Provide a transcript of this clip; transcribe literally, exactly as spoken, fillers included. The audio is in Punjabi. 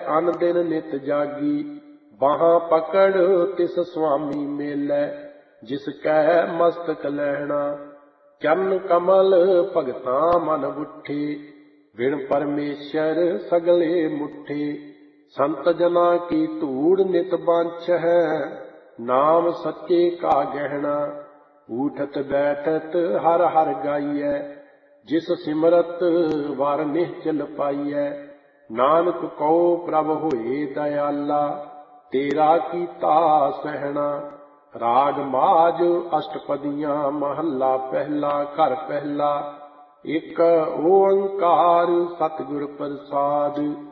ਅਨ ਦਿਨ ਨਿਤ ਜਾਗੀ। ਬਾਹਾਂ ਪਕੜ ਤਿਸ ਸੁਆਮੀ ਮੇਲੈ, ਜਿਸ ਕੈ ਮਸਤਕ ਲਹਿਣਾ। ਚਰਨ ਕਮਲ ਭਗਤਾਂ ਮਨ ਬੁੱਠੇ, ਬਿਨ ਪਰਮੇਸ਼ਰ ਸਗਲੇ ਮੁੱਠੇ। ਸੰਤ ਜਨਾਂ ਕੀ ਧੂੜ ਨਿਤ ਬਾਂਛ ਹੈ, ਨਾਮ ਸੱਚੇ ਕਾ ਗਹਿਣਾ। ਊਠਤ ਬੈਠਤ ਹਰ ਹਰ ਗਾਈਐ, ਜਿਸ ਸਿਮਰਤ ਵਰ ਨਿਹਚਲ ਪਾਈਐ। ਨਾਨਕ ਕਉ ਪ੍ਰਭ ਹੋਏ ਦਇਆਲਾ, ਤੇਰਾ ਕੀਤਾ ਸਹਿਣਾ। ਰਾਗ ਮਾਝ ਅਸ਼ਟਪਦੀਆਂ ਮਹੱਲਾ ਪਹਿਲਾ। ਘਰ ਪਹਿਲਾ। ਇਕ ਓੰਕਾਰ ਸਤਿਗੁਰ ਪ੍ਰਸਾਦਿ।